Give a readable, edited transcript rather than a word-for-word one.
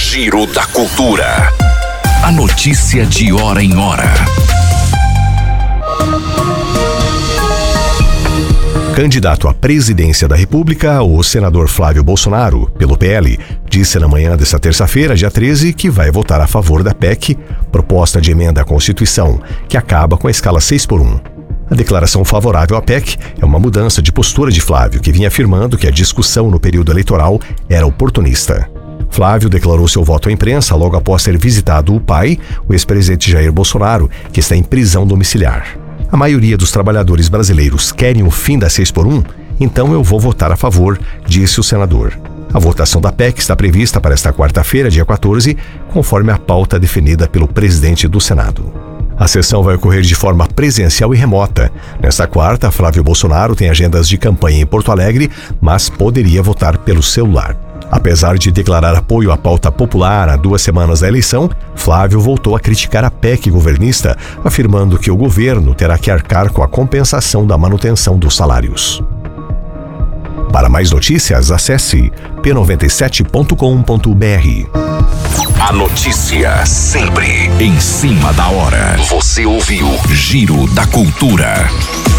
Giro da Cultura. A notícia de hora em hora. Candidato à presidência da República, o senador Flávio Bolsonaro, pelo PL, disse na manhã desta terça-feira, dia 13, que vai votar a favor da PEC, proposta de emenda à Constituição, que acaba com a escala 6x1. A declaração favorável à PEC é uma mudança de postura de Flávio, que vinha afirmando que a discussão no período eleitoral era oportunista. Flávio declarou seu voto à imprensa logo após ter visitado o pai, o ex-presidente Jair Bolsonaro, que está em prisão domiciliar. A maioria dos trabalhadores brasileiros querem o fim da 6x1, então eu vou votar a favor, disse o senador. A votação da PEC está prevista para esta quarta-feira, dia 14, conforme a pauta definida pelo presidente do Senado. A sessão vai ocorrer de forma presencial e remota. Nesta quarta, Flávio Bolsonaro tem agendas de campanha em Porto Alegre, mas poderia votar pelo celular. Apesar de declarar apoio à pauta popular há 2 semanas da eleição, Flávio voltou a criticar a PEC governista, afirmando que o governo terá que arcar com a compensação da manutenção dos salários. Para mais notícias, acesse p97.com.br. A notícia sempre em cima da hora. Você ouviu Giro da Cultura.